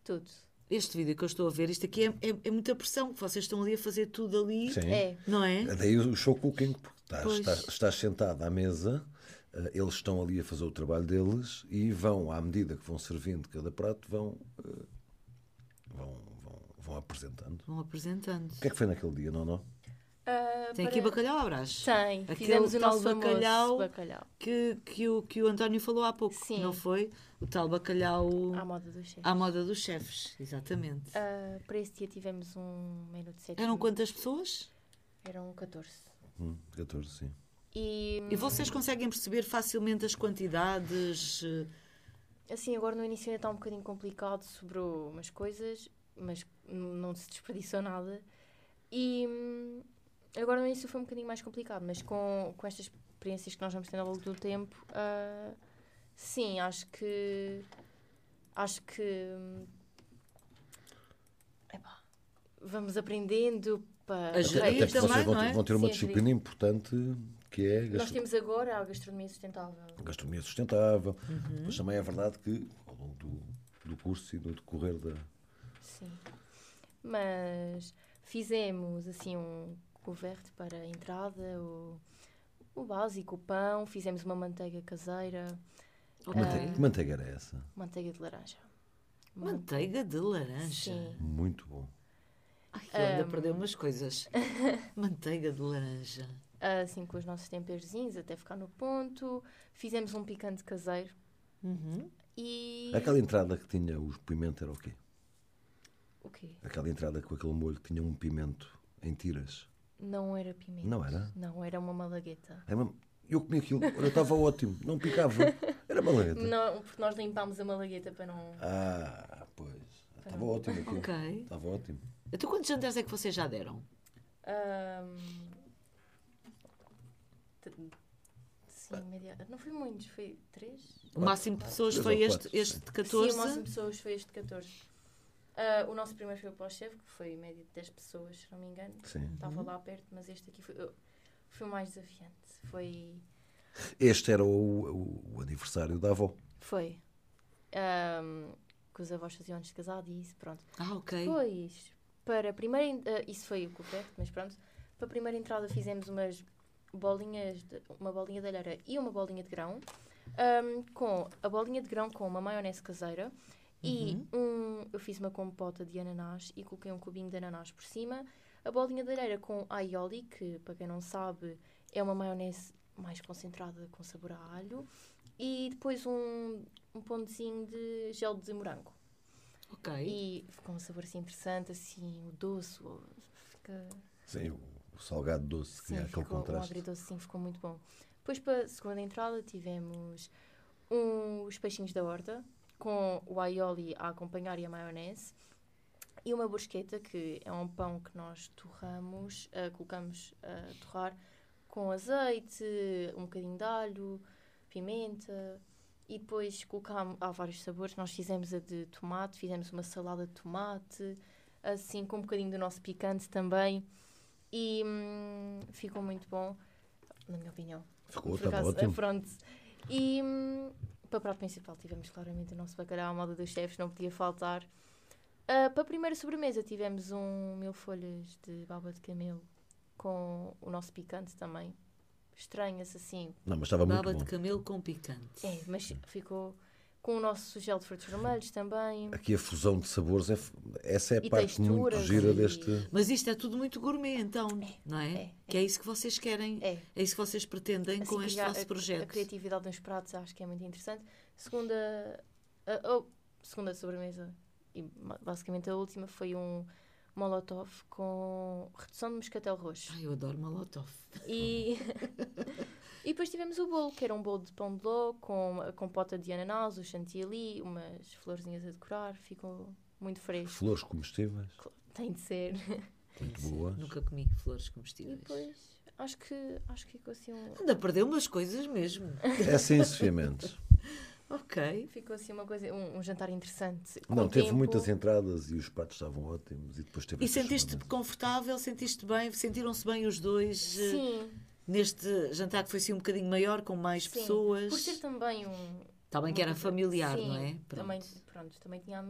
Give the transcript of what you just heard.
tudo. Este vídeo que eu estou a ver, isto aqui é muita pressão, que vocês estão ali a fazer tudo ali, Sim. não é? Daí o show cooking, porque Pois. estás sentado à mesa, eles estão ali a fazer o trabalho deles e vão, à medida que vão servindo cada prato, vão apresentando. Vão apresentando. O que é que foi naquele dia, não? Tem aqui bacalhau à Brás. Tem, Aquele fizemos o tal nosso famoso bacalhau. Que o António falou há pouco, Sim. não foi? O tal bacalhau À moda dos chefes. à moda dos chefes, exatamente. Para esse dia tivemos um menu de 7. Eram quantas pessoas? Eram 14. 14, sim. E E vocês conseguem perceber facilmente as quantidades? assim, agora no início ainda está um bocadinho complicado, sobrou umas coisas, mas não se desperdiçou nada. E agora no início foi um bocadinho mais complicado, mas com estas experiências que nós vamos tendo ao longo do tempo, sim, acho que vamos aprendendo para A gerir Até porque também, vocês não é? vão ter uma Sim, disciplina importante, que é Nós temos agora a gastronomia sustentável. gastronomia sustentável. Mas também é verdade que, ao longo do curso e no decorrer da... Sim. Mas fizemos assim um couvert para a entrada, o básico, o pão, fizemos uma manteiga caseira, Que manteiga era essa? manteiga de laranja. Manteiga de laranja. Sim. Muito bom. Ai, eu ainda perdeu umas coisas. Manteiga de laranja. Assim com os nossos temperozinhos até ficar no ponto. Fizemos um picante caseiro. E... Aquela entrada que tinha o pimento era o quê? O quê? Aquela entrada com aquele molho que tinha um pimento em tiras. Não era pimenta. Não era? Não, era uma malagueta. Eu comi aquilo, olha, estava ótimo, não picava. Era malagueta. Não, porque nós limpámos a malagueta para não... Pois. Estava ótimo aquilo. Ok. Estava ótimo. Então quantos jantares é que vocês já deram? Sim, não foi muitos, foi 3. O máximo de pessoas Três foi ou quatro, este sim. de 14? Sim, o máximo de pessoas foi este de 14. O nosso primeiro foi o pós-chefe, que foi média de 10 pessoas, se não me engano. Sim. Estava lá perto, mas este aqui foi o mais desafiante. Este era o aniversário da avó. Foi. Que os avós faziam antes de casar e isso, pronto. Ok. Depois, para a primeira... isso foi o couvert, mas pronto. Para a primeira entrada fizemos uma bolinha de alheira e uma bolinha de grão. Com a bolinha de grão com uma maionese caseira. E eu fiz uma compota de ananás e coloquei um cubinho de ananás por cima. A bolinha de alheira com aioli, que para quem não sabe é uma maionese mais concentrada com sabor a alho. E depois um pontozinho de gel de morango. Ok. E ficou um sabor assim interessante, assim, o doce. Sim, o salgado doce, que é aquele O contraste. agridoce, sim, ficou muito bom. Depois, para a segunda entrada, tivemos os peixinhos da horta, com o aioli a acompanhar e a maionese. E uma brusqueta, que é um pão que nós torramos, colocamos a torrar com azeite, um bocadinho de alho, pimenta. E depois há vários sabores. Nós fizemos a de tomate, fizemos uma salada de tomate, assim com um bocadinho do nosso picante também. E ficou muito bom, na minha opinião. Ficou, Por estava acaso, ótimo. pronto. E para o prato principal tivemos claramente o nosso bacalhau à moda dos chefes, não podia faltar. Para a primeira sobremesa tivemos 1000 folhas de baba de camelo com o nosso picante também. Estranhas assim. Não, mas estava muito Baba bom. de camelo com picante. Mas ficou com o nosso gel de frutos vermelhos também. Aqui a fusão de sabores, essa é a E parte muito texturas gira e- deste... Mas isto é tudo muito gourmet, então, não é? Que é isso que vocês querem, É. é isso que vocês pretendem Assim, com este criar vosso A projeto. criatividade nos pratos acho que é muito interessante. Segunda sobremesa, e basicamente a última, foi um molotov com redução de moscatel roxo. Ai, eu adoro molotov. E depois tivemos o bolo, que era um bolo de pão de ló com a compota de ananás, o chantilly, umas florzinhas a decorar. Ficou muito fresco. Flores comestíveis, Tem de ser. muito boas. Nunca comi flores E comestíveis. depois, acho que ficou assim Anda a perder umas coisas mesmo. É assim, Sofia Mendes. Ok. ficou assim uma coisa, um jantar interessante. Com Não, o teve tempo. muitas entradas e os pratos estavam ótimos. E depois teve E essas sentiste-te sobremesas. confortável? Sentiste bem? Sentiram-se bem os dois Sim, neste jantar que foi assim um bocadinho maior, com mais sim. pessoas? Por ser também Está bem que era familiar, sim, não é? Pronto. Também tinha